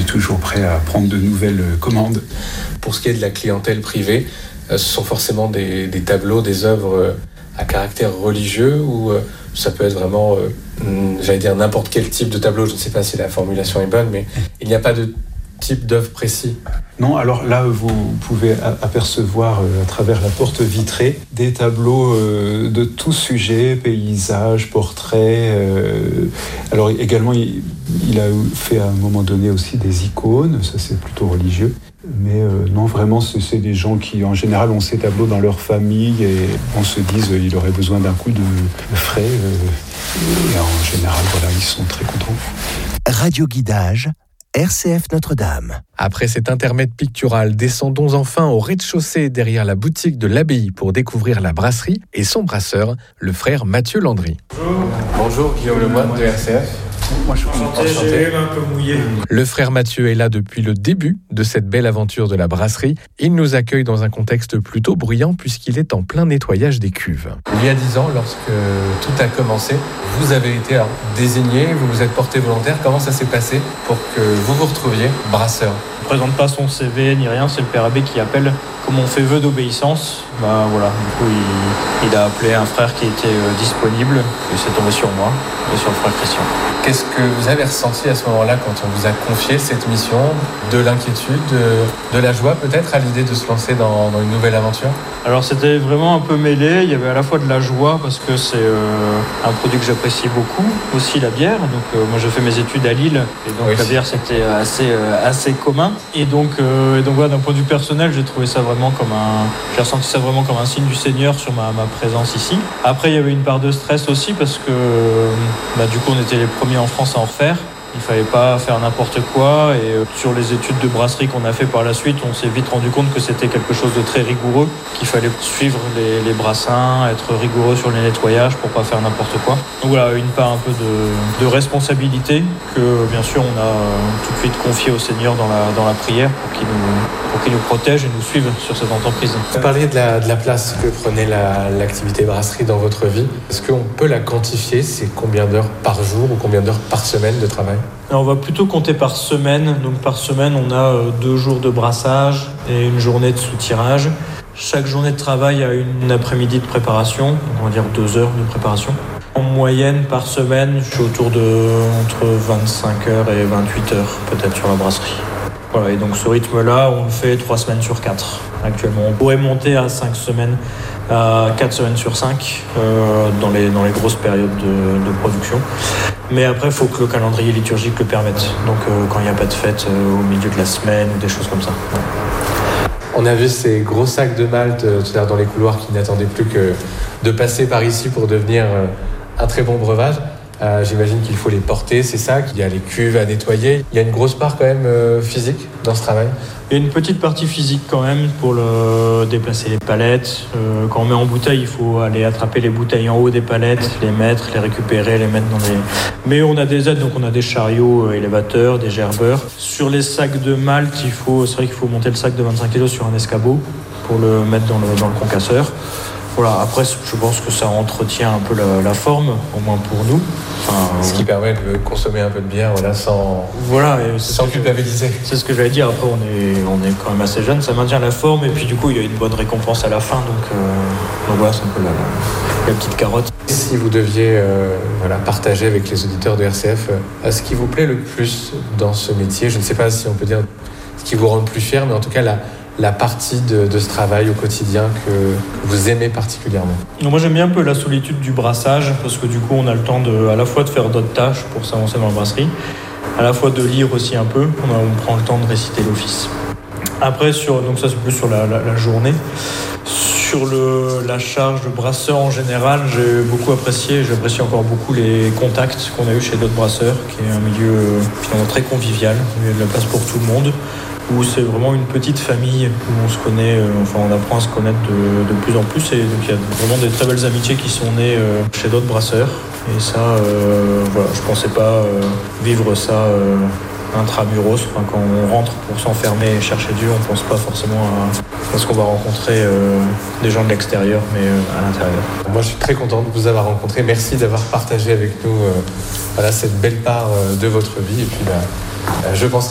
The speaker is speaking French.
est toujours prêt à prendre de nouvelles commandes. Pour ce qui est de la clientèle privée, ce sont forcément des tableaux, des œuvres à caractère religieux ou ça peut être vraiment, n'importe quel type de tableau. Je ne sais pas si la formulation est bonne, mais il n'y a pas de type d'œuvre précis. Non, alors là, vous pouvez apercevoir à travers la porte vitrée des tableaux de tout sujet, paysages, portraits. Alors également, il a fait à un moment donné aussi des icônes, ça c'est plutôt religieux. Mais non, vraiment, c'est des gens qui, en général, ont ces tableaux dans leur famille et on se dit qu'il aurait besoin d'un coup de frais. Et en général, voilà, ils sont très contents. Radio Guidage, RCF Notre-Dame. Après cet intermède pictural, descendons enfin au rez-de-chaussée derrière la boutique de l'abbaye pour découvrir la brasserie et son brasseur, le frère Mathieu Landry. Bonjour Guillaume Lemoine de RCF. Moi, je suis enchanté, un peu mouillé. Le frère Mathieu est là depuis le début de cette belle aventure de la brasserie. Il nous accueille dans un contexte plutôt bruyant puisqu'il est en plein nettoyage des cuves. Il y a 10 ans, lorsque tout a commencé, vous avez été désigné, vous vous êtes porté volontaire. Comment ça s'est passé pour que vous vous retrouviez brasseur ? On ne présente pas son CV ni rien, c'est le père abbé qui appelle. Comme on fait vœu d'obéissance, voilà, du coup il a appelé un frère qui était disponible et c'est tombé sur moi et sur le frère Christian. Qu'est-ce que vous avez ressenti à ce moment-là quand on vous a confié cette mission ? De l'inquiétude, de la joie peut-être à l'idée de se lancer dans une nouvelle aventure ? Alors c'était vraiment un peu mêlé, il y avait à la fois de la joie parce que c'est un produit que j'apprécie beaucoup, aussi la bière. Donc moi j'ai fait mes études à Lille et donc la bière c'était assez commun. Et donc voilà, d'un point de vue personnel, j'ai ressenti ça vraiment comme un signe du Seigneur sur ma présence ici. Après il y avait une part de stress aussi parce que du coup on était les premiers en France à en refaire. Il ne fallait pas faire n'importe quoi et sur les études de brasserie qu'on a fait par la suite, on s'est vite rendu compte que c'était quelque chose de très rigoureux, qu'il fallait suivre les brassins, être rigoureux sur les nettoyages pour pas faire n'importe quoi. Donc voilà, une part un peu de responsabilité que bien sûr on a tout de suite confié au Seigneur dans la prière pour qu'il nous protège et nous suive sur cette entreprise. Vous parliez de la place que prenait l'activité brasserie dans votre vie. Est-ce qu'on peut la quantifier ? C'est combien d'heures par jour ou combien d'heures par semaine de travail ? On va plutôt compter par semaine. Donc par semaine, on a 2 jours de brassage et une journée de soutirage. Chaque journée de travail a une après-midi de préparation, donc on va dire 2 heures de préparation. En moyenne, par semaine, je suis autour entre 25 heures et 28 heures peut-être sur la brasserie. Voilà, et donc ce rythme-là, on le fait 3 semaines sur 4 actuellement. On pourrait monter à 5 semaines, à 4 semaines sur 5 dans les grosses périodes de production. Mais après, il faut que le calendrier liturgique le permette. Donc quand il n'y a pas de fête au milieu de la semaine ou des choses comme ça. Ouais. On a vu ces gros sacs de malt tout à l'heure dans les couloirs qui n'attendaient plus que de passer par ici pour devenir un très bon breuvage. J'imagine qu'il faut les porter, c'est ça, qu'il y a les cuves à nettoyer. Il y a une grosse part quand même physique dans ce travail. Il y a une petite partie physique quand même pour déplacer les palettes. Quand on met en bouteille, il faut aller attraper les bouteilles en haut des palettes, les mettre, les récupérer, les mettre dans les... Mais on a des aides, donc on a des chariots élévateurs, des gerbeurs. Sur les sacs de malt, c'est vrai qu'il faut monter le sac de 25 kg sur un escabeau pour le mettre dans le concasseur. Voilà, après, je pense que ça entretient un peu la forme, au moins pour nous. Ce qui permet de consommer un peu de bière sans culpabiliser. C'est ce que j'allais dire. Après, on est quand même assez jeune, ça maintient la forme et puis du coup, il y a une bonne récompense à la fin. Donc voilà, c'est un peu la petite carotte. Si vous deviez partager avec les auditeurs de RCF ce qui vous plaît le plus dans ce métier, je ne sais pas si on peut dire ce qui vous rend le plus fier, mais en tout cas la partie de ce travail au quotidien que vous aimez particulièrement. Moi j'aime bien un peu la solitude du brassage parce que du coup on a le temps à la fois de faire d'autres tâches pour s'avancer dans la brasserie, à la fois de lire aussi un peu, on prend le temps de réciter l'office. Après donc ça c'est plus sur la journée. Sur la charge de brasseur en général, j'apprécie encore beaucoup les contacts qu'on a eu chez d'autres brasseurs, qui est un milieu finalement très convivial, où il y a de la place pour tout le monde, où c'est vraiment une petite famille, où on se connaît, on apprend à se connaître de plus en plus, et donc il y a vraiment des très belles amitiés qui sont nées chez d'autres brasseurs, et ça, je pensais pas vivre ça intramuros, quand on rentre pour s'enfermer et chercher Dieu, on pense pas forcément à ce qu'on va rencontrer des gens de l'extérieur, mais à l'intérieur. Moi je suis très content de vous avoir rencontré, merci d'avoir partagé avec nous cette belle part de votre vie, et puis je pense